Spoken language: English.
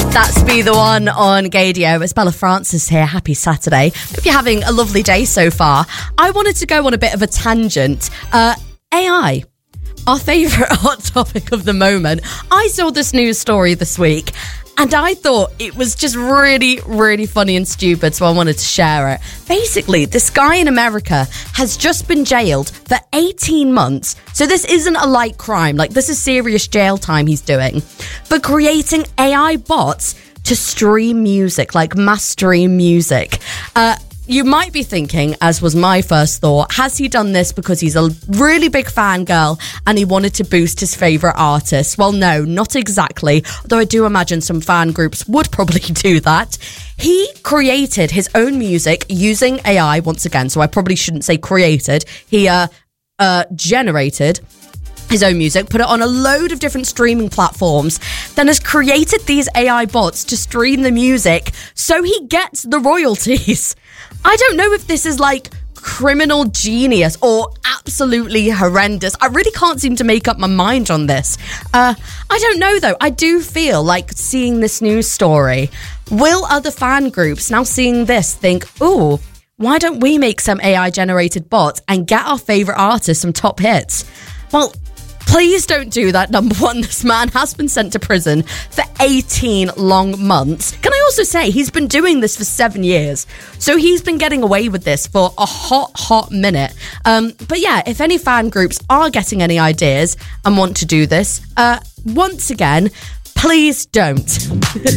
That's Be The One on Gadio. It's Bella Francis here. Happy Saturday. Hope you're having a lovely day so far. I wanted to go on a bit of a tangent. AI, our favourite hot topic of the moment. I saw this news story this week and I thought it was just really, really funny and stupid, so I wanted to share it. Basically, this guy in America has just been jailed for 18 months. So this isn't a light crime. Like, this is serious jail time he's doing for creating AI bots to stream music, like mass stream music. You might be thinking, as was my first thought, has he done this because he's a really big fangirl and he wanted to boost his favourite artist? Well, no, not exactly, although I do imagine some fan groups would probably do that. He created his own music using AI once again, so I probably shouldn't say created. He generated his own music, put it on a load of different streaming platforms, then has created these AI bots to stream the music so he gets the royalties. I don't know if this is like criminal genius or absolutely horrendous. I really can't seem to make up my mind on this. I don't know though. I do feel like seeing this news story, will other fan groups now seeing this think, ooh, why don't we make some AI generated bots and get our favourite artists some top hits? Well, please don't do that. Number one, this man has been sent to prison for 18 long months. Can I also say he's been doing this for 7 years? So he's been getting away with this for a hot minute. But yeah, if any fan groups are getting any ideas and want to do this, once again, please don't.